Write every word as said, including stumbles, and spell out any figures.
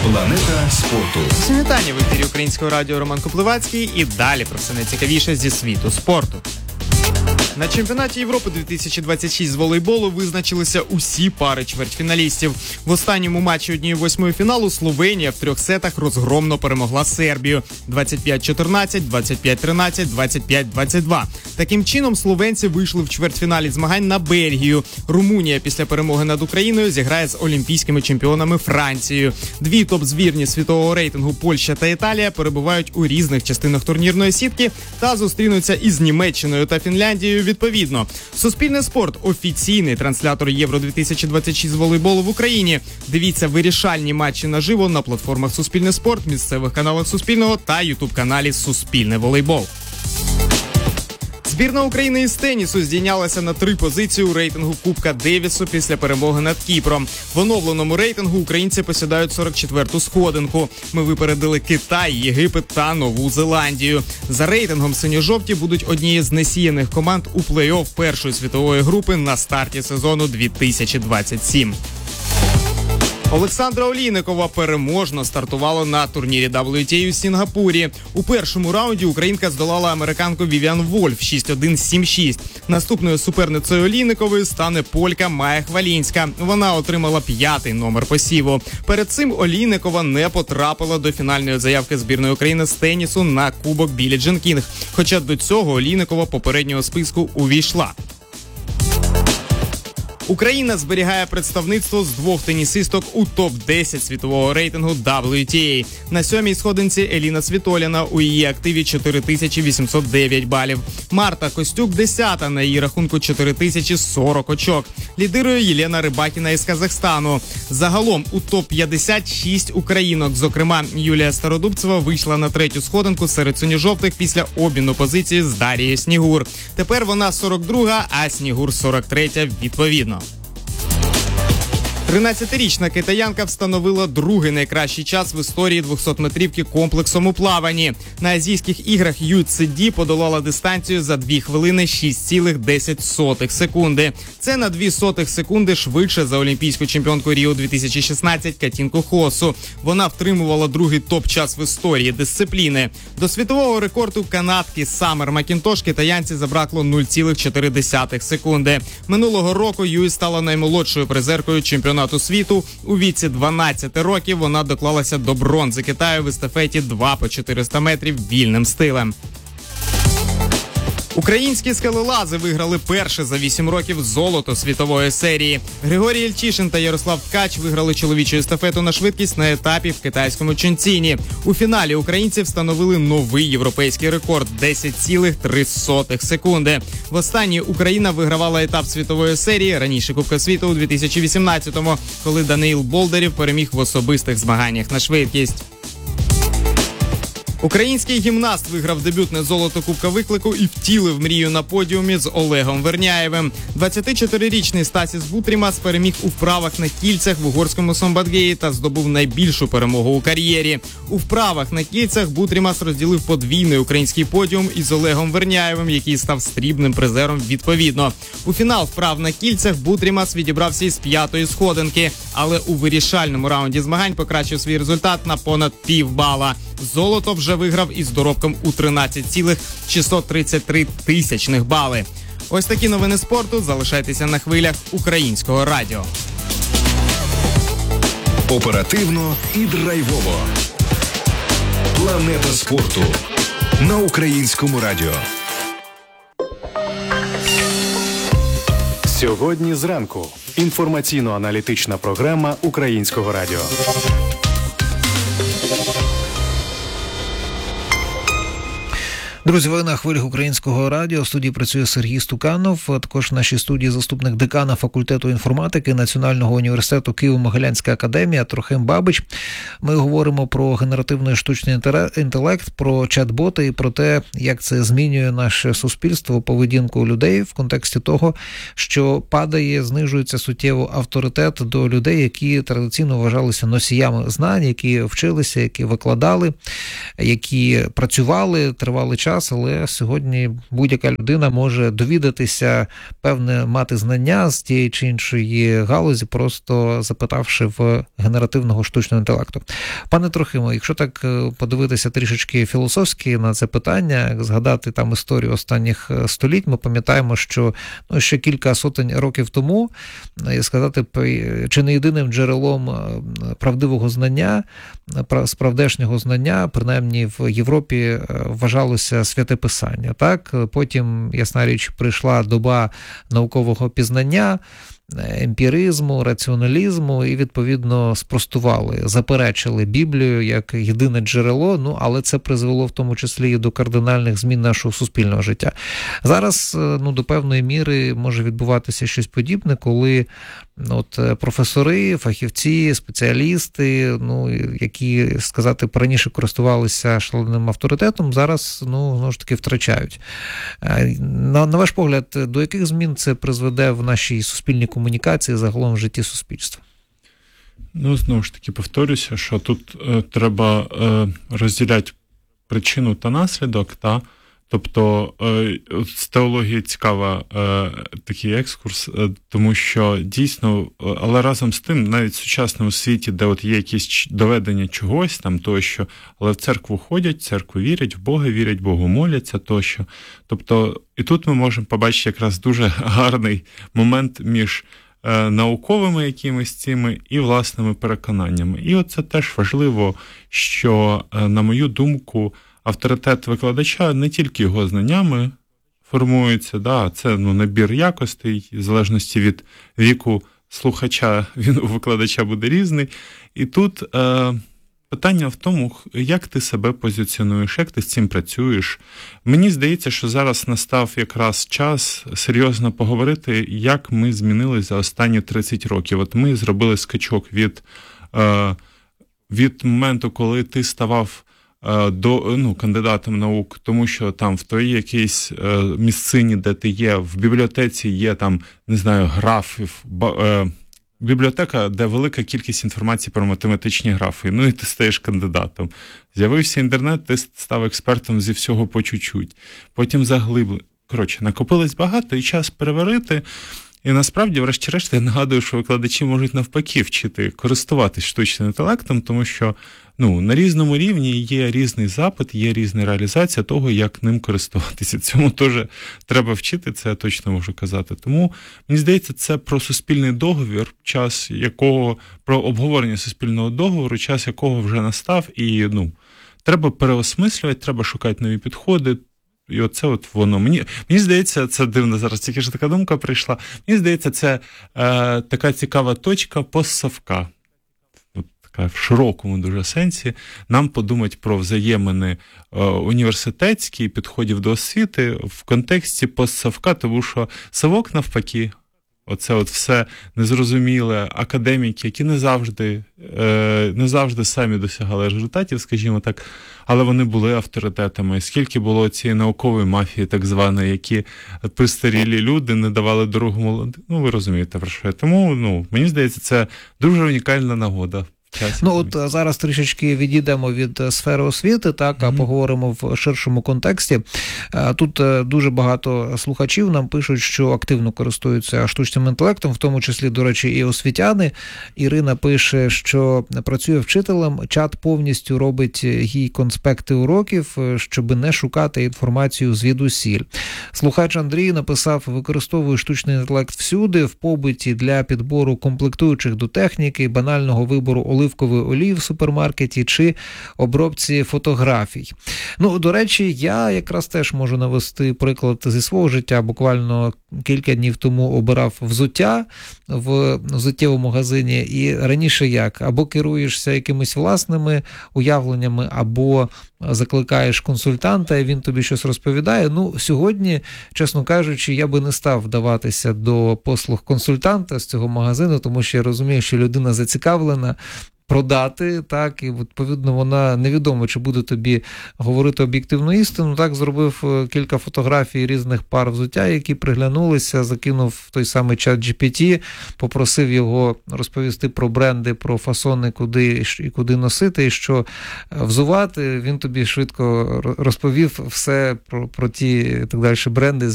Планета спорту. Всім вітання, в ефірі Українського радіо Роман Коплевацький і далі про все найцікавіше зі світу спорту. На чемпіонаті Європи дві тисячі двадцять шість з волейболу визначилися усі пари чвертьфіналістів. В останньому матчі однієї восьмої фіналу Словенія в трьох сетах розгромно перемогла Сербію двадцять п'ять чотирнадцять, двадцять п'ять тринадцять, двадцять п'ять двадцять два. Таким чином, словенці вийшли в чвертьфіналі змагань на Бельгію. Румунія після перемоги над Україною зіграє з олімпійськими чемпіонами Францією. Дві топ-збірні світового рейтингу Польща та Італія перебувають у різних частинах турнірної сітки та зустрінуться із Німеччиною та Фінляндією відповідно. Суспільне спорт – офіційний транслятор Євро дві тисячі двадцять шість з волейболу в Україні. Дивіться вирішальні матчі наживо на платформах Суспільне спорт, місцевих каналах Суспільного та ютуб-каналі Суспільне волейбол. Збірна України із тенісу здійнялася на три позиції у рейтингу Кубка Девісу після перемоги над Кіпром. В оновленому рейтингу українці посідають сорок четверту сходинку. Ми випередили Китай, Єгипет та Нову Зеландію. За рейтингом синьо-жовті будуть однією з несіяних команд у плей-офф першої світової групи на старті сезону дві тисячі двадцять сім. Олександра Олійникова переможно стартувала на турнірі дабл ю ті ей у Сінгапурі. У першому раунді українка здолала американку Вівіан Вольф шість один сім шість. Наступною суперницею Олійникової стане полька Майя Хвалінська. Вона отримала п'ятий номер посіву. Перед цим Олійникова не потрапила до фінальної заявки збірної України з тенісу на Кубок Біллі Джін Кінг. Хоча до цього Олійникова попереднього списку увійшла. Україна зберігає представництво з двох тенісисток у топ десять світового рейтингу дабл ю ті ей. На сьомій сходинці Еліна Світоліна, у її активі чотири тисячі вісімсот дев'ять балів. Марта Костюк десята, на її рахунку чотири тисячі сорок очок. Лідирує Єлена Рибакіна із Казахстану. Загалом у топ п'ятдесят шість українок, зокрема Юлія Стародубцева вийшла на третю сходинку серед синьо-жовтих після обміну позиції з Дарією Снігур. Тепер вона сорок друга, а Снігур сорок третя відповідно. тринадцятирічна китаянка встановила другий найкращий час в історії двохсотметрівки комплексом у плаванні. На Азійських іграх Ю Ци Ді подолала дистанцію за дві хвилини шість цілих десять сотих секунди. Це на дві сотих секунди швидше за олімпійську чемпіонку Ріо дві тисячі шістнадцять Катінку Хосу. Вона втримувала другий топ-час в історії дисципліни. До світового рекорду канадки Саммер Макінтош китаянці забракло нуль цілих чотири десятих секунди. Минулого року Юй стала наймолодшою призеркою чемпіонату світу. У віці дванадцяти років вона доклалася до бронзи Китаю в естафеті два по чотириста метрів вільним стилем. Українські скелелази виграли перше за вісім років золото світової серії. Григорій Ільчишин та Ярослав Ткач виграли чоловічу естафету на швидкість на етапі в китайському Чунціні. У фіналі українці встановили новий європейський рекорд – десять цілих три сотих секунди. Востаннє Україна вигравала етап світової серії, раніше Кубка світу у дві тисячі вісімнадцятому, коли Даниїл Болдерів переміг в особистих змаганнях на швидкість. Український гімнаст виграв дебютне золото Кубка виклику і втілив мрію на подіумі з Олегом Верняєвим. двадцятичотирирічний Стасіс Бутрімас переміг у вправах на кільцях в угорському Сомбатгеї та здобув найбільшу перемогу у кар'єрі. У вправах на кільцях Бутрімас розділив подвійний український подіум із Олегом Верняєвим, який став срібним призером відповідно. У фінал вправ на кільцях Бутрімас відібрався із п'ятої сходинки, але у вирішальному раунді змагань покращив свій результат на понад півбала. Золото вже виграв із доробком у тринадцять цілих шістсот тридцять три тисячних бали. Ось такі новини спорту. Залишайтеся на хвилях Українського радіо. Оперативно і драйвово. Планета спорту на Українському радіо. Сьогодні зранку. Інформаційно-аналітична програма Українського радіо. Друзі, ви на хвилях Українського радіо. В студії працює Сергій Стуканов. Також в нашій студії заступник декана факультету інформатики Національного університету Києво-Могилянська академія Трохим Бабич. Ми говоримо про генеративний штучний інтелект, про чат-боти і про те, як це змінює наше суспільство, поведінку людей в контексті того, що падає, знижується суттєво авторитет до людей, які традиційно вважалися носіями знань, які вчилися, які викладали, які працювали тривалий час час, але сьогодні будь-яка людина може довідатися, певне, мати знання з тієї чи іншої галузі, просто запитавши в генеративного штучного інтелекту. Пане Трохимо, якщо так подивитися трішечки філософськи на це питання, згадати там історію останніх століть, ми пам'ятаємо, що ну, ще кілька сотень років тому, і сказати, чи не єдиним джерелом правдивого знання, справдешнього знання, принаймні в Європі вважалося Святе Писання. Так? Потім, ясна річ, прийшла доба наукового пізнання, емпіризму, раціоналізму і, відповідно, спростували, заперечили Біблію як єдине джерело, ну, але це призвело в тому числі і до кардинальних змін нашого суспільного життя. Зараз, ну, до певної міри може відбуватися щось подібне, коли от професори, фахівці, спеціалісти, ну, які, сказати, раніше користувалися шаленим авторитетом, зараз, ну, знову ж таки, втрачають. На, на ваш погляд, до яких змін це призведе в нашій суспільній комунікації, загалом в житті суспільства? Ну, знову ж таки, повторюся, що тут е, треба е, розділяти причину та наслідок, та тобто е, з теології цікава е, такий екскурс, е, тому що дійсно, але разом з тим, навіть в сучасному світі, де от є якісь доведення чогось там тощо, але в церкву ходять, в церкву вірять, в Бога вірять, Богу моляться тощо. Тобто, і тут ми можемо побачити якраз дуже гарний момент між е, науковими якимись цими і власними переконаннями. І оце теж важливо, що, е, на мою думку, авторитет викладача не тільки його знаннями формується, да, це ну, набір якостей, в залежності від віку слухача, він у викладача буде різний. І тут е, питання в тому, як ти себе позиціонуєш, як ти з цим працюєш. Мені здається, що зараз настав якраз час серйозно поговорити, як ми змінилися за останні тридцять років. От ми зробили скачок від, е, від моменту, коли ти ставав до ну, кандидатом наук, тому що там в твоїй якійсь е, місцині, де ти є, в бібліотеці є там, не знаю, графів, ба, е, бібліотека, де велика кількість інформації про математичні графи, ну і ти стаєш кандидатом. З'явився інтернет, ти став експертом зі всього по чуть-чуть. Потім заглибли. Коротше, накопилось багато і час переварити. І насправді, врешті-решт, я нагадую, що викладачі можуть навпаки вчити користуватись штучним інтелектом, тому що ну, на різному рівні є різний запит, є різна реалізація того, як ним користуватися. Цьому теж треба вчити, це я точно можу казати. Тому, мені здається, це про суспільний договір, час якого, про обговорення суспільного договору, час якого вже настав, і ну, треба переосмислювати, треба шукати нові підходи. І оце от воно. Мені, мені здається, це дивно зараз, тільки ж така думка прийшла. Мені здається, це е, така цікава точка постсовка. От така в широкому дуже сенсі. Нам подумати про взаємини е, університетські, підходів до освіти в контексті постсовка, тому що совок навпаки. Оце от все незрозуміле, академіки, які не завжди, е, не завжди самі досягали результатів, скажімо так, але вони були авторитетами. Скільки було цієї наукової мафії, так званої, які пристарілі люди не давали дорогу молодим. Ну, ви розумієте, про що я. Тому, ну, мені здається, це дуже унікальна нагода. Ну, от зараз трішечки відійдемо від сфери освіти, так, а mm-hmm. поговоримо в ширшому контексті. Тут дуже багато слухачів нам пишуть, що активно користуються штучним інтелектом, в тому числі, до речі, і освітяни. Ірина пише, що працює вчителем, чат повністю робить їй конспекти уроків, щоб не шукати інформацію звідусіль. Слухач Андрій написав, використовую штучний інтелект всюди, в побуті для підбору комплектуючих до техніки, банального вибору оливкової олії в супермаркеті чи обробці фотографій. Ну, до речі, я якраз теж можу навести приклад зі свого життя. Буквально кілька днів тому обирав взуття в взуттєвому магазині, і раніше як? Або керуєшся якимись власними уявленнями, або закликаєш консультанта, і він тобі щось розповідає. Ну, сьогодні, чесно кажучи, я би не став вдаватися до послуг консультанта з цього магазину, тому що я розумію, що людина зацікавлена продати, так, і відповідно вона невідомо, чи буде тобі говорити об'єктивну істину. Так, зробив кілька фотографій різних пар взуття, які приглянулися, закинув в той самий чат джі пі ті, попросив його розповісти про бренди, про фасони, куди і куди носити, і що взувати. Він тобі швидко розповів все про, про ті так далі бренди,